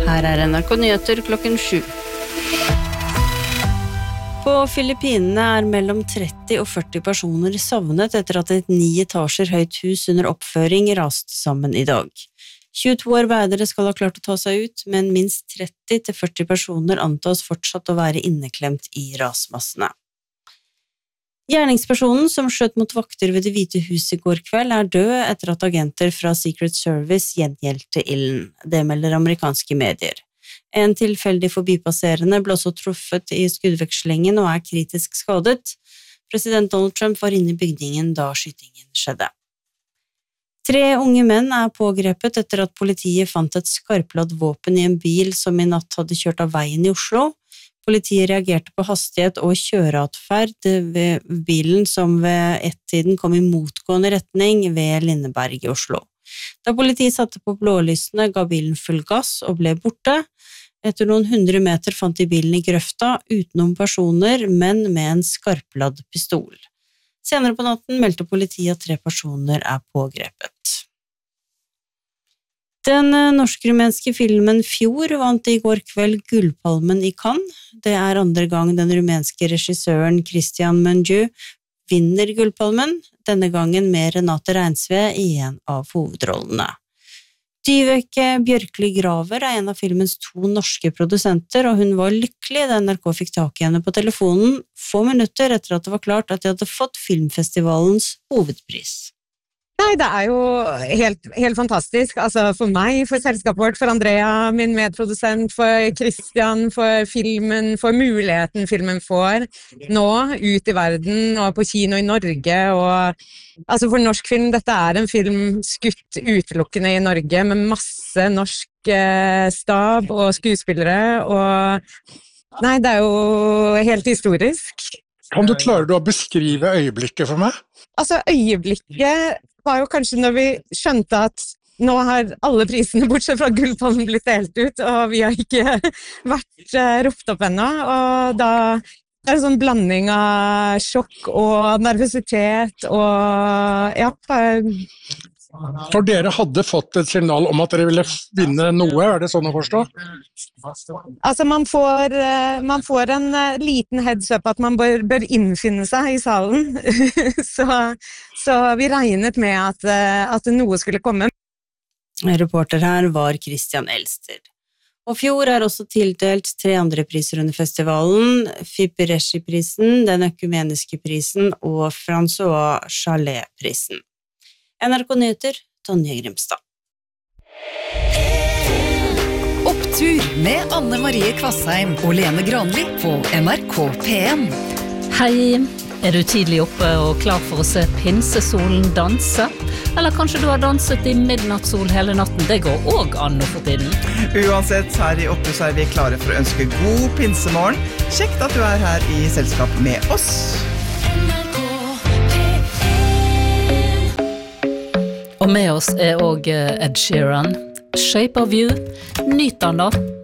Her NRK Nyheter klokken 7. På Filippinene mellom 30 og 40 personer savnet etter at et 9 etasjer høyt hus under oppføring raste sammen I dag. 22 arbeidere skal ha klart å ta seg ut, men minst 30 til 40 personer antas fortsatt å være inneklemt I rasmassene. Gjerningspersonen som skjøt mot vakter ved Det hvite hus I går kveld død etter at agenter fra Secret Service gjengjeldte ilden. Det melder amerikanske medier. En tilfeldig forbipasserende ble også truffet I skuddvekslingen og kritisk skadet. President Donald Trump var inne I bygningen da skytingen skjedde. 3 unge menn pågrepet etter at politiet fant et skarpladd våpen I en bil som I natt hadde kjørt av veien I Oslo. Politiet reagerte på hastighet og kjøreatferd ved bilen som ved ett-tiden kom I motgående retning ved Lindeberg I Oslo. Da politiet satte på blålysene ga bilen full gass og ble borte. Etter noen 100 meter fant de bilen I grøfta utenom personer, men med en skarpladd pistol. Senere på natten meldte politiet at 3 personer pågrepet. Den norsk-rumenske filmen Fjord vant I går kveld Gullpalmen I Cannes. Det andre gang den rumenske regissøren Christian Mungiu vinner Gullpalmen, denne gangen med Renate Reinsve I en av hovedrollene. Dyveke Bjørkli Graver en av filmens 2 norske produsenter, og hun var lykkelig da NRK fikk tak I henne på telefonen få minutter etter at det var klart at de hadde fått filmfestivalens hovedpris. Nei, det jo helt fantastisk, altså for meg, for selskapet vårt, for Andrea, min medprodusent, for Christian, for filmen, for muligheten filmen får nå ut I verden og på kino I Norge, og altså for norsk film, dette en film skutt utelukkende I Norge med masse norsk stab og skuespillere, og nei, det jo helt historisk. Om du klarer å beskrive øyeblikket for meg? Altså øyeblikket var jo kanskje når vi skjønte at nå har alle prisene bortsett fra Gullpalmen blitt delt ut, og vi har ikke vært ropt opp ennå, og da det en sånn blanding av sjokk og nervøsitet, og ja. For dere hadde fått et signal om at dere ville vinne noe, det sånn å forstå? Altså man får en liten heads up at man bør innfinne seg I salen, så vi regnet med at noe skulle komme. Reporter her var Christian Elster. Og Fjord også tildelt 3 andre priser under festivalen, Fipiresci-prisen, den økumeniske prisen og François Chalet-prisen. NRK Nyheter, Tonje Grimstad. Opptur med Anne Marie Kvassheim og Lene Granli på NRK P1. Hei, du tidlig oppe og klar for å se pinsesolen danse? Eller kanskje du har danset I midnattssol hele natten? Det går også an å få tiden. Uansett, her I Opptur så vi klare for å ønske god pinsemorgen. Kjekt at du her I selskap med oss. Og med oss også Ed Sheeran. Shape of You. Nyt den da.